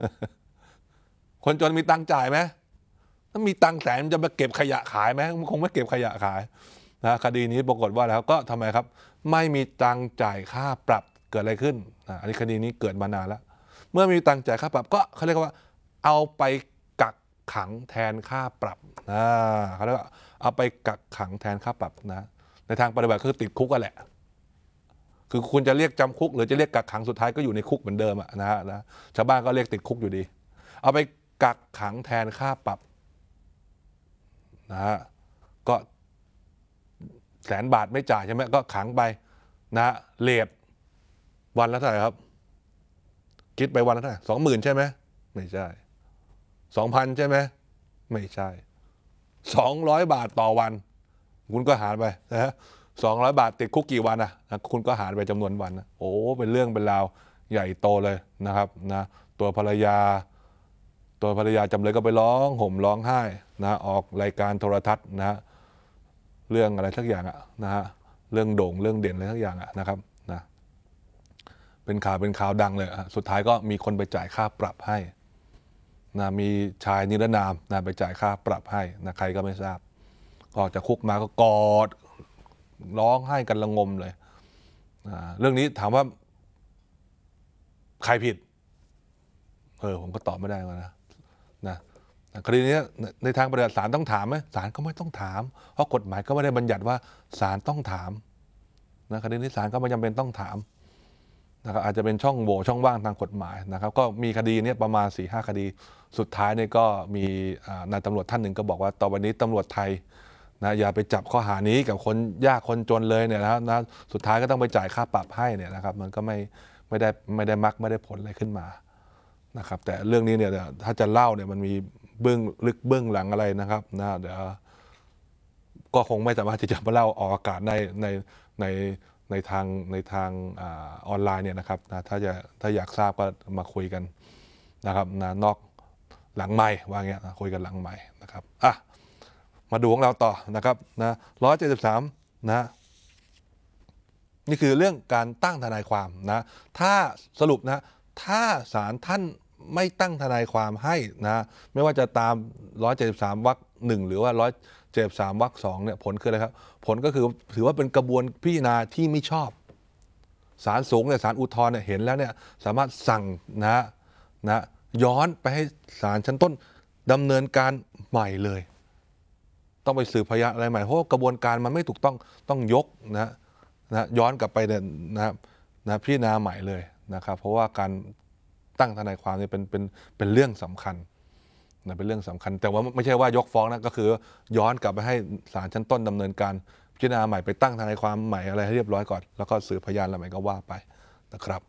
คนจนมีตังค์จ่ายไหมถ้ามีตังค์แสนจะมาเก็บขยะขายไหมมันคงไม่เก็บขยะขายนะคดีนี้ปรากฏว่าแล้วก็ทำไมครับไม่มีตังค์จ่ายค่าปรับเกิดอะไรขึ้นอันนี้คดีนี้เกิดมานานแล้วเมื่อมีตังค์จ่ายค่าปรับก็เขาเรียกว่าเอาไปกักขังแทนค่าปรับเขาเรียกว่าเอาไปกักขังแทนค่าปรับนะในทางปฏิบัติก็คือติดคุกกันแหละคือคุณจะเรียกจำคุกหรือจะเรียกกักขังสุดท้ายก็อยู่ในคุกเหมือนเดิมนะชาวบ้านก็เรียกติดคุกอยู่ดีเอาไปกักขังแทนค่าปรับนะฮะก็100,000 บาทไม่จ่ายใช่ไหมก็ขังไปนะเลทวันละเท่าไหร่ครับคิดไปวันละเท่าไหร่20,000ใช่ไหมไม่ใช่2,000ใช่ไหมไม่ใช่200 บาทต่อวันคุณก็หารไปนะฮะ200 บาทติดคุกกี่วันนะคุณก็หารไปจำนวนวันนะโอ้เป็นเรื่องเป็นราวใหญ่โตเลยนะครับนะตัวภรรยาจำเลยก็ไปร้องห่มร้องไห้นะออกรายการโทรทัศน์นะเรื่องอะไรสักอย่างนะฮะเรื่องโด่งเรื่องเด่นอะไรสักอย่างนะครับนะเป็นข่าวดังเลยสุดท้ายก็มีคนไปจ่ายค่าปรับให้นะมีชายนิรนามนะไปจ่ายค่าปรับให้นะใครก็ไม่ทราบออกจากคุกมาก็กอดร้องไห้กันระงมเลยเรื่องนี้ถามว่าใครผิดผมก็ตอบไม่ได้นะคดีนี้ในทางปฏิบัติศาลต้องถามไหมศาลก็ไม่ต้องถามเพราะกฎหมายก็ไม่ได้บัญญัติว่าศาลต้องถามนะคดีนี้ศาลก็ไม่จำเป็นต้องถามนะครับอาจจะเป็นช่องโหว่ช่องว่างทางกฎหมายนะครับก็มีคดีนี้ประมาณ 4-5 คดีสุดท้ายเนี่ยก็มีนายตำรวจท่านหนึ่งก็บอกว่าต่อวันนี้ตำรวจไทยนะอย่าไปจับข้อหานี้กับคนยากคนจนเลยเนี่ยนะสุดท้ายก็ต้องไปจ่ายค่าปรับให้เนี่ยนะครับมันก็ไม่ได้มักไม่ได้ผลอะไรขึ้นมานะครับแต่เรื่องนี้เนี่ยถ้าจะเล่าเนี่ยมันมีเบื้องลึกเบื้องหลังอะไรนะครับนะเดี๋ยวก็คงไม่สามารถที่จะมาเล่าออกอากาศในในทางออนไลน์เนี่ยนะครับนะถ้าอยากทราบก็มาคุยกันนะครับนะนอกหลังไมค์ว่าเงี้ยคุยกันหลังไมค์นะครับมาดูของเราต่อนะครับนะ173นะนี่คือเรื่องการตั้งทนายความนะถ้าสรุปนะถ้าศาลท่านไม่ตั้งทนายความให้นะไม่ว่าจะตาม173 วรรค 1หรือว่า173 วรรค 2เนี่ยผลคืออะไรครับผลก็คือถือว่าเป็นกระบวนพิจารณาที่ไม่ชอบศาลสูงเนี่ยศาลอุทธรณ์เนี่ยเห็นแล้วเนี่ยสามารถสั่งนะย้อนไปให้ศาลชั้นต้นดำเนินการใหม่เลยต้องไปสืบพยานอะไรใหม่เพราะกระบวนการมันไม่ถูกต้องยกนะย้อนกลับไปเนี่ยนะพิจารณาใหม่เลยนะครับเพราะว่าการตั้งทนายความเนี่ยเป็นเรื่องสำคัญนะเป็นเรื่องสำคัญแต่ว่าไม่ใช่ว่ายกฟ้องนะก็คือย้อนกลับไปให้ศาลชั้นต้นดำเนินการพิจารณาใหม่ไปตั้งทนายความใหม่อะไรให้เรียบร้อยก่อนแล้วก็สืบพยานอะไรใหม่ก็ว่าไปนะครับ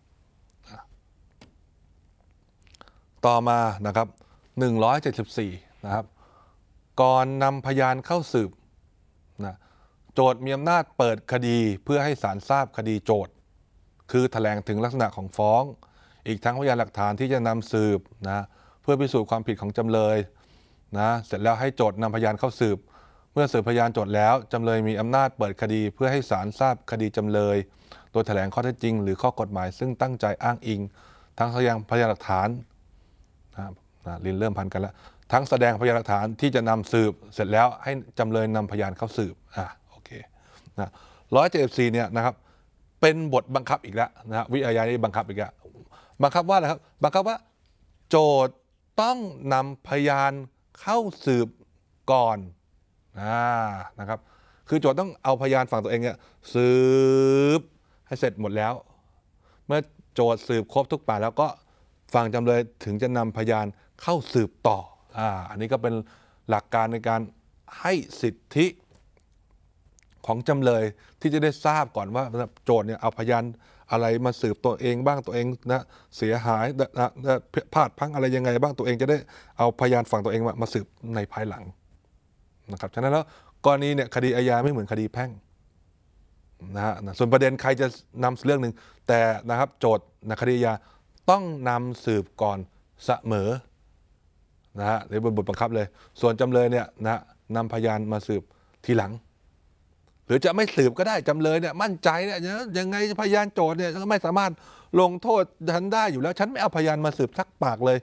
ต่อมานะครับ174นะครับก่อนนำพยานเข้าสืบนะโจทย์มีอำนาจเปิดคดีเพื่อให้ศาลทราบคดีโจทย์คือแถลงถึงลักษณะของฟ้องอีกทั้งพยานหลักฐานที่จะนำสืบนะเพื่อพิสูจน์ความผิดของจำเลยนะเสร็จแล้วให้โจทย์นำพยานเข้าสืบเมื่อสืบพยานโจทย์แล้วจำเลยมีอำนาจเปิดคดีเพื่อให้ศาลทราบคดีจำเลยโดยแถลงข้อเท็จจริงหรือข้อกฎหมายซึ่งตั้งใจอ้างอิงทั้งแสดงพยานหลักฐานลิ้นเริ่มพันกันแล้วทั้งแสดงพยานหลักฐานที่จะนำสืบเสร็จแล้วให้จำเลยนำพยานเข้าสืบโอเคนะ174เนี่ยนะครับเป็นบทบังคับอีกแล้วนะวิอาญานี้บังคับอีกแล้วบังคับว่าอะไรครับบังคับว่าโจทย์ต้องนำพยานเข้าสืบก่อนนะครับคือโจทย์ต้องเอาพยานฝั่งตัวเองเนี่ยสืบให้เสร็จหมดแล้วเมื่อโจทย์สืบครบทุกปากแล้วก็ฝั่งจำเลยถึงจะนำพยานเข้าสืบต่ออันนี้ก็เป็นหลักการในการให้สิทธิของจำเลยที่จะได้ทราบก่อนว่าโจทย์เนี่ยเอาพยานอะไรมาสืบตัวเองบ้างตัวเองนะเสียหายพลาดพังอะไรยังไงบ้างตัวเองจะได้เอาพยานฝั่งตัวเองมาสืบในภายหลังนะครับฉะนั้นแล้วกรณีเนี่ยคดีอาญาไม่เหมือนคดีแพ่งส่วนประเด็นใครจะนำเรื่องหนึ่งแต่นะครับโจทย์ในคดีอาญาต้องนำสืบก่อนเสมอในบทบังคับเลยส่วนจำเลยเนี่ยนำพยานมาสืบทีหลังหรือจะไม่สืบก็ได้จำเลยเนี่ยมั่นใจเนี่ยยังไงพยานโจทย์เนี่ยก็ไม่สามารถลงโทษฉันได้อยู่แล้วฉันไม่เอาพยานมาสืบสักปากเลย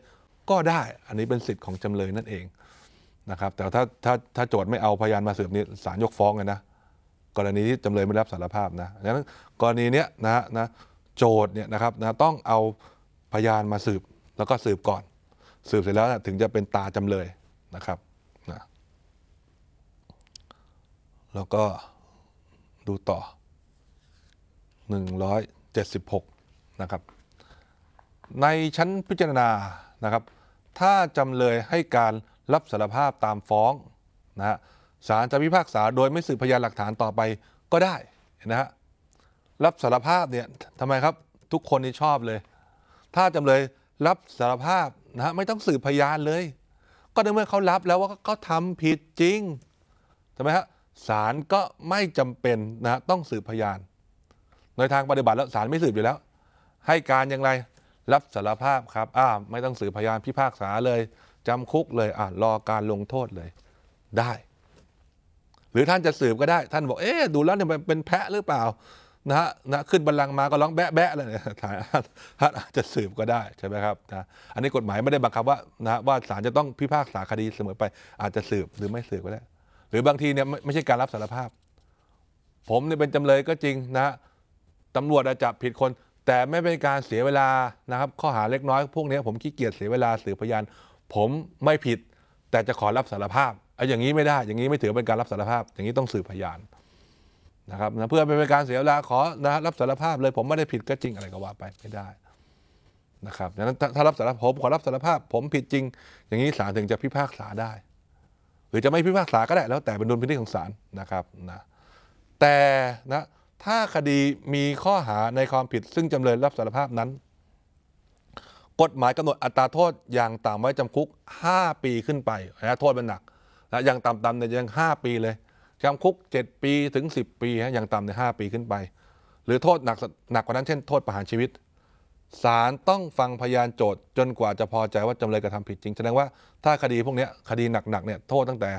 ก็ได้อันนี้เป็นสิทธิ์ของจำเลยนั่นเองนะครับแต่ถ้าโจทย์ไม่เอาพยานมาสืบนี่ศาลยกฟ้องเลยนะกรณีที่จำเลยไม่รับสารภาพนะดังนั้นกรณีเนี้ยนะโจทย์เนี่ยนะครับนะต้องเอาพยานมาสืบแล้วก็สืบก่อนสืบเสร็จแล้วนะถึงจะเป็นตาจำเลยนะครับนะแล้วก็ดูต่อ176นะครับในชั้นพิจารณานะครับถ้าจำเลยให้การรับสารภาพตามฟ้องนะฮะศาลจะพิพากษาโดยไม่สืบพยานหลักฐานต่อไปก็ได้นะฮะรับสารภาพเนี่ยทำไมครับทุกคนนี่ชอบเลยถ้าจำเลยรับสารภาพนะฮะไม่ต้องสืบพยานเลยก็ในเมื่อเขารับแล้วว่าเขาทำผิดจริงใช่ไหมฮะศาลก็ไม่จำเป็นนะต้องสืบพยานในทางปฏิบัติแล้วศาลไม่สืบอยู่แล้วให้การอย่างไรรับสารภาพครับไม่ต้องสืบพยานพิพากษาเลยจำคุกเลยรอการลงโทษเลยได้หรือท่านจะสืบก็ได้ท่านบอกดูแล้วเนี่ยเป็นแพะหรือเปล่านะขึ้นบัลลังก์มาก็ร้องแบะแบะเลยท่านอาจจะสืบก็ได้ใช่ไหมครับนะอันนี้กฎหมายไม่ได้บังคับว่าศาลจะต้องพิพากษาคดีเสมอไปอาจจะสืบหรือไม่สืบก็ได้หรือบางทีเนี่ยไม่ใช่การรับสารภาพผมเนี่ยเป็นจำเลยก็จริงนะตำรวจจับผิดคนแต่ไม่เป็นการเสียเวลานะครับข้อหาเล็กน้อยพวกนี้ผมขี้เกียจเสียเวลาสืบพยานผมไม่ผิดแต่จะขอรับสารภาพอย่างนี้ไม่ได้อย่างนี้ไม่ถือเป็นการรับสารภาพอย่างนี้ต้องสืบพยานนะครับเพื่อเป็นการเสียเวลาขอรับสารภาพเลยผมไม่ได้ผิดก็จริงอะไรก็ว่าไปไม่ได้นะครับดังนั้นถ้ารับสารภาพผมขอรับสารภาพผมผิดจริงอย่างนี้ศาลถึงจะพิพากษาได้หรือจะไม่พิพากษาก็ได้แล้วแต่เป็นดุลพินิจของศาลนะครับนะแต่นะถ้าคดีมีข้อหาในความผิดซึ่งจำเลยรับสารภาพนั้นกฎหมายกำหนดอัตราโทษอย่างต่ำไว้จำคุก5 ปีขึ้นไปนะโทษมันหนักนะอย่างต่ำๆเนี่ยยัง5 ปีเลยจำคุก7 ปีถึง10 ปีอย่างต่ำเนี่ย5 ปีขึ้นไปหรือโทษหนักกว่านั้นเช่นโทษประหารชีวิตศาลต้องฟังพยานโจทก์จนกว่าจะพอใจว่าจำเลยกระทำผิดจริงแสดงว่าถ้าคดีพวกนี้คดีหนักๆเนี่ยโทษตั้งแต่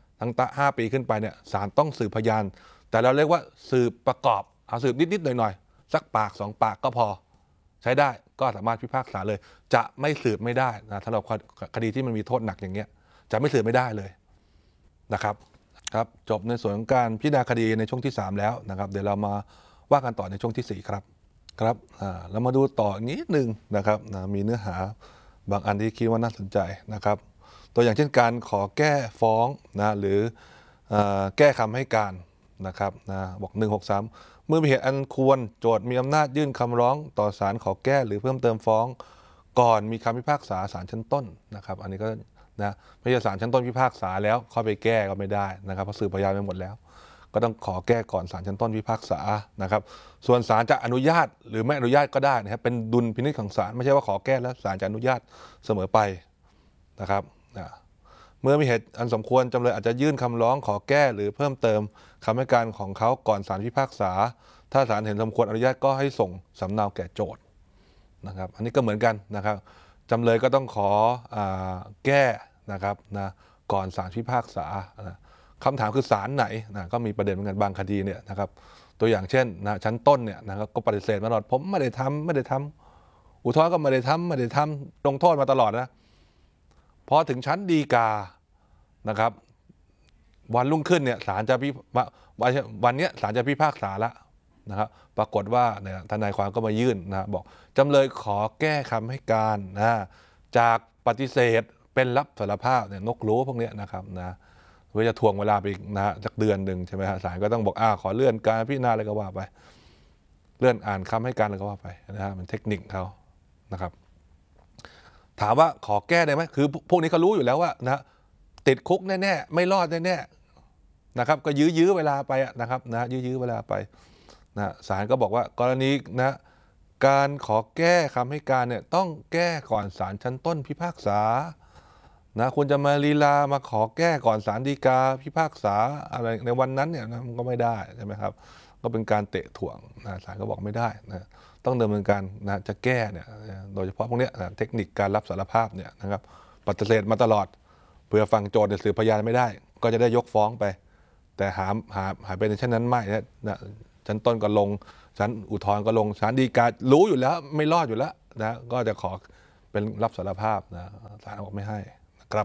5 ปีขึ้นไปเนี่ยศาลต้องสืบพยานแต่เราเรียกว่าสืบประกอบเอาสืบนิดๆหน่อยๆสักปาก2 ปากก็พอใช้ได้ก็สามารถพิพากษาเลยจะไม่สืบไม่ได้นะถ้าเราคดีที่มันมีโทษหนักอย่างเงี้ยจะไม่สืบไม่ได้เลยนะครับครับจบในส่วนของการพิจารณาคดีในช่วงที่3แล้วนะครับเดี๋ยวเรามาว่ากันต่อในช่วงที่4ครับเรามาดูต่อนิดนึงนะครับมีเนื้อหาบางอันที่คิดว่าน่าสนใจนะครับตัวอย่างเช่นการขอแก้ฟ้องหรือแก้คำให้การนะครับบอก163เมื่อมีเหตุอันควรโจทก์มีอำนาจยื่นคำร้องต่อศาลขอแก้หรือเพิ่มเติมฟ้องก่อนมีคำพิพากษาศาลชั้นต้นนะครับอันนี้ก็ไม่ใช่ศาลชั้นต้นพิพากษาแล้วเข้าไปแก้ก็ไม่ได้นะครับเพราะสืบพยานไปหมดแล้วก็ต้องขอแก้ก่อนศาลชั้นต้นพิพากษานะครับส่วนศาลจะอนุญาตหรือไม่อนุญาตก็ได้นะครับเป็นดุลพินิจของศาลไม่ใช่ว่าขอแก้แล้วศาลจะอนุญาตเสมอไปนะครับเมื่อมีเหตุอันสมควรจำเลยอาจจะยื่นคำร้องขอแก้หรือเพิ่มเติมคำให้การของเขาก่อนศาลพิพากษาถ้าศาลเห็นสมควรอนุญาตก็ให้ส่งสำเนาแก่โจทก์นะครับอันนี้ก็เหมือนกันนะครับจำเลยก็ต้องขอแก้นะครับก่อนศาลพิพากษาคำถามคือศาลไหนก็มีประเด็นเหมือนกันบางคดีเนี่ยนะครับตัวอย่างเช่นชั้นต้นเนี่ยนะครับก็ปฏิเสธมาตลอดผมไม่ได้ทำอุทธรณ์ก็ไม่ได้ทำลงโทษมาตลอดนะพอถึงชั้นฎีกานะครับวันรุ่งขึ้นเนี่ยศาลจะวันนี้ศาลจะพิพากษาแล้วนะครับปรากฏว่าทนายความก็มายื่นบอกจำเลยขอแก้คำให้การจากปฏิเสธเป็นรับสารภาพนกรู้พวกนี้นะครับเพื่อจะทวงเวลาไปอีกจากเดือนหนึ่งใช่ไหมฮะศาลก็ต้องบอกขอเลื่อนการพิจารณาอะไรก็ว่าไปเลื่อนอ่านคำให้การอะไรก็ว่าไปมันเทคนิคเขานะครับถามว่าขอแก้ได้ไหมคือพวกนี้เขารู้อยู่แล้วว่าติดคุกแน่ๆไม่รอดแน่ๆนะครับก็ยื้อเวลาไปนะครับยื้อเวลาไปศาลก็บอกว่ากรณีการขอแก้คำให้การเนี่ยต้องแก้ก่อนศาลชั้นต้นพิพากษาคุณจะมาลีลามาขอแก้ก่อนศาลฎีกาพิพากษาอะไรในวันนั้นเนี่ยมันก็ไม่ได้ใช่ไหมครับก็เป็นการเตะถ่วงศาลก็บอกไม่ได้ต้องดำเนินการจะแก้เนี่ยโดยเฉพาะพวกนี้เทคนิคการรับสารภาพเนี่ยนะครับปฏิเสธมาตลอดเพื่อฟังโจทก์สืบพยานไม่ได้ก็จะได้ยกฟ้องไปแต่หาเป็นเช่นนั้นไม่ชั้นต้นก็ลงชั้นอุทธรณ์ก็ลงชั้นฎีการู้อยู่แล้วไม่รอดอยู่แล้วก็จะขอเป็นรับสารภาพนะศาลบอกไม่ให้นะครับ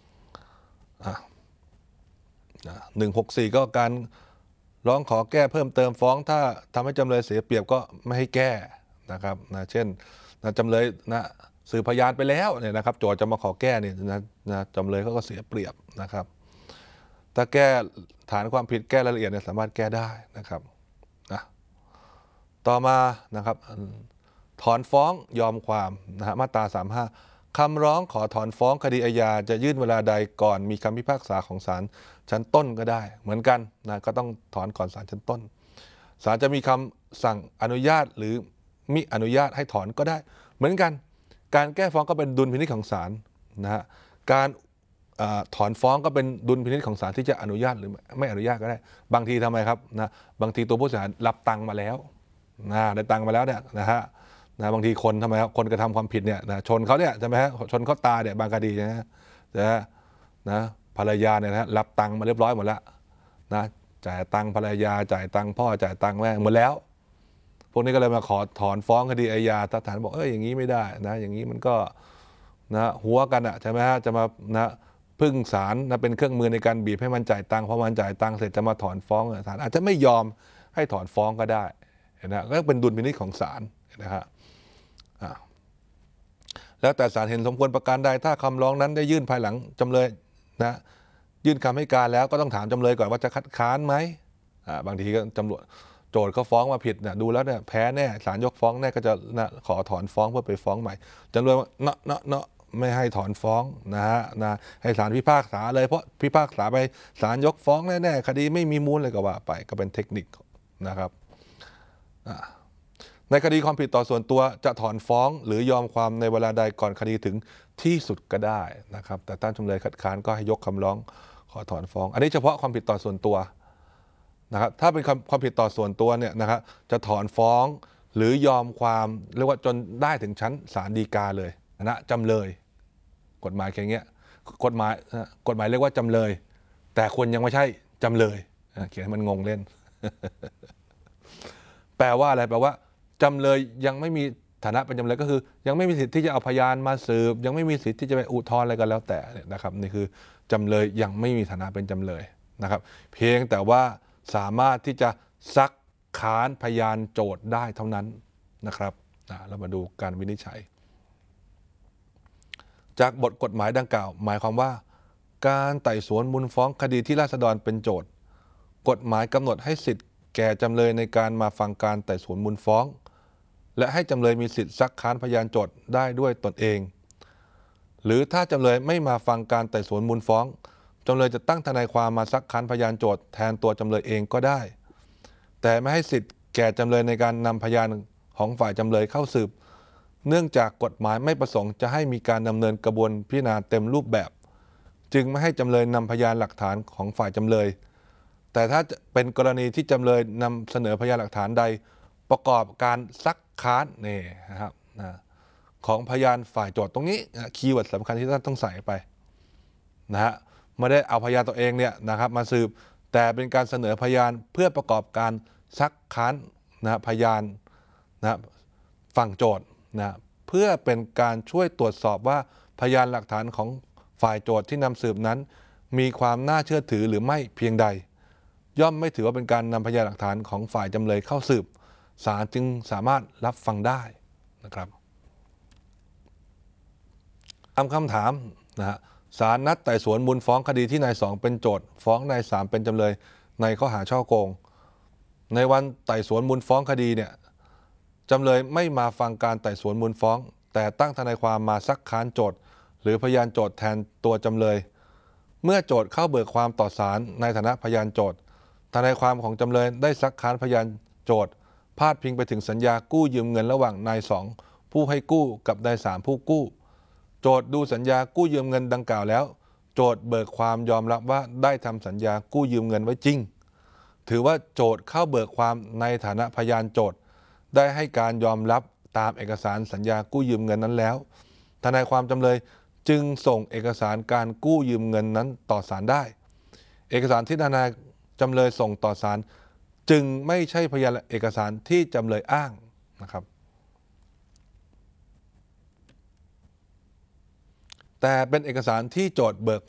164ก็การร้องขอแก้เพิ่มเติมฟ้องถ้าทำให้จำเลยเสียเปรียบก็ไม่ให้แก้นะครับนะเช่นนะจำเลยนะสืบพยานไปแล้วเนี่ยนะครับโจทย์จะมาขอแก้เนี่ยนะจำเลยเขาก็เสียเปรียบนะครับถ้าแก้ฐานความผิดแก้รายละเอียดเนี่ยสามารถแก้ได้นะครับนะต่อมานะครับถอนฟ้องยอมความนะฮะมาตรา35คำร้องขอถอนฟ้องคดีอาญาจะยื่นเวลาใดก่อนมีคำพิพากษาของศาลชั้นต้นก็ได้เหมือนกันนะก็ต้องถอนก่อนศาลชั้นต้นศาลจะมีคำสั่งอนุญาตหรือมิอนุญาตให้ถอนก็ได้เหมือนกันการแก้ฟ้องก็เป็นดุลพินิจของศาลนะฮะการถอนฟ้องก็เป็นดุลพินิจของศาลที่จะอนุญาตหรือไม่อนุญาตก็ได้บางทีทำไมครับนะบางทีตัวผู้เสียหายรับตังค์มาแล้วนะได้ตังค์มาแล้วเนี่ยนะฮะนะบางทีคนทำไมครับคนกระทำความผิดเนี่ยนะชนเขาเนี่ยใช่ไหมฮะชนเขาตายเนี่ยบางคดีนะภรรยาเนี่ยนะรับตังค์มาเรียบร้อยหมดแล้วนะจ่ายตังค์ภรรยาจ่ายตังค์พ่อจ่ายตังค์แม่หมดแล้วพวกนี้ก็เลยมาขอถอนฟ้องคดีอาญาศาลบอกอย่างนี้ไม่ได้นะอย่างนี้มันก็นะหัวกันอ่ะใช่ไหมฮะจะมานะพึ่งศาลนะเป็นเครื่องมือในการบีบให้มันจ่ายตังค์พอมันจ่ายตังค์เสร็จจะมาถอนฟ้องศาลอาจจะไม่ยอมให้ถอนฟ้องก็ได้นะก็เป็นดุลพินิจของศาลนะฮะแล้วแต่ศาลเห็นสมควรประการใดถ้าคำร้องนั้นได้ยื่นภายหลังจำเลยนะยื่นคำให้การแล้วก็ต้องถามจำเลยก่อนว่าจะคัดค้านไหมบางทีก็ตำรวจโจทย์เขาฟ้องมาผิดนะดูแล้วเนี่ยแพ้แน่ศาลยกฟ้องแน่ก็จะนะขอถอนฟ้องเพื่อไปฟ้องใหม่จำเลยว่าเนาะไม่ให้ถอนฟ้องนะฮะนะให้ศาลพิพากษาเลยเพราะพิพากษาไปศาลยกฟ้องแน่ๆคดีไม่มีมูลเลยก็ว่าไปก็เป็นเทคนิคนะครับในคดีความผิดต่อส่วนตัวจะถอนฟ้องหรือยอมความในเวลาใดก่อนคดีถึงที่สุดก็ได้นะครับแต่ถ้าจำเลยคัดค้านก็ให้ยกคำร้องขอถอนฟ้องอันนี้เฉพาะความผิดต่อส่วนตัวนะครับถ้าเป็นความผิดต่อส่วนตัวเนี่ยนะครับจะถอนฟ้องหรือยอมความเรียกว่าจนได้ถึงชั้นศาลฎีกาเลยนะจำเลยกฎหมายอย่างเงี้ยกฎหมายเรียกว่าจำเลยแต่คนยังไม่ใช่จำเลยเขียนให้มันงงเล่น แปลว่าอะไรแปลว่าจำเลยยังไม่มีฐานะเป็นจำเลยก็คือยังไม่มีสิทธิ์ที่จะเอาพยานมาสืบยังไม่มีสิทธิ์ที่จะไปอุทธรณ์อะไรกันแล้วแต่นะครับนี่คือจำเลยยังไม่มีฐานะเป็นจำเลยนะครับเพียงแต่ว่าสามารถที่จะซักค้านพยานโจทย์ได้เท่านั้นนะครับเรามาดูการวินิจฉัยจากบทกฎหมายดังกล่าวหมายความว่าการไต่สวนมูลฟ้องคดีที่ราษฎรเป็นโจทย์กฎหมายกำหนดให้สิทธิ์แก่จำเลยในการมาฟังการไต่สวนมูลฟ้องและให้จำเลยมีสิทธิ์ซักค้านพยานโจทย์ได้ด้วยตนเองหรือถ้าจำเลยไม่มาฟังการไต่สวนมูลฟ้องจำเลยจะตั้งทนายความมาซักค้านพยานโจทย์แทนตัวจำเลยเองก็ได้แต่ไม่ให้สิทธิ์แก่จำเลยในการนำพยานของฝ่ายจำเลยเข้าสืบเนื่องจากกฎหมายไม่ประสงค์จะให้มีการดำเนินกระบวนพิจารณาเต็มรูปแบบจึงไม่ให้จำเลยนำพยานหลักฐานของฝ่ายจำเลยแต่ถ้าเป็นกรณีที่จำเลยนำเสนอพยานหลักฐานใดประกอบการซักค้านนี่นะครับของพยานฝ่ายโจทย์ตรงนี้คีย์เวิร์ดสำคัญที่ท่านต้องใส่ไปนะฮะไม่ได้เอาพยานตัวเองเนี่ยนะครับมาสืบแต่เป็นการเสนอพยานเพื่อประกอบการซักค้านนะพยานนะฝั่งโจทย์นะเพื่อเป็นการช่วยตรวจสอบว่าพยานหลักฐานของฝ่ายโจทย์ที่นำสืบนั้นมีความน่าเชื่อถือหรือไม่เพียงใดย่อมไม่ถือว่าเป็นการนำพยานหลักฐานของฝ่ายจำเลยเข้าสืบศาลจึงสามารถรับฟังได้นะครับตามคำถามนะฮะศาลนัดไต่สวนมูลฟ้องคดีที่นาย2เป็นโจทย์ฟ้องนาย3เป็นจำเลยในข้อหาฉ้อโกงในวันไต่สวนมูลฟ้องคดีเนี่ยจำเลยไม่มาฟังการไต่สวนมูลฟ้องแต่ตั้งทนายความมาซักค้านโจทย์หรือพยานโจทย์แทนตัวจำเลยเมื่อโจทย์เข้าเบิกความต่อศาลในฐานะพยานโจทย์ทนายความของจำเลยได้ซักค้านพยานโจทย์พาดพิงไปถึงสัญญากู้ยืมเงินระหว่างนาย2ผู้ให้กู้กับนาย3ผู้กู้โจทย์ดูสัญญากู้ยืมเงินดังกล่าวแล้วโจทย์เบิกความยอมรับว่าได้ทำสัญญากู้ยืมเงินไว้จริงถือว่าโจทย์เข้าเบิกความในฐานะพยานโจทย์ได้ให้การยอมรับตามเอกสารสัญญากู้ยืมเงินนั้นแล้วทนายความจำเลยจึงส่งเอกสารการกู้ยืมเงินนั้นต่อศาลได้เอกสารที่ทนายจำเลยส่งต่อศาลจึงไม่ใช่พยานเอกสารที่จำเลยอ้างนะครับแต่เป็นเอกสารที่โจทย์เบิก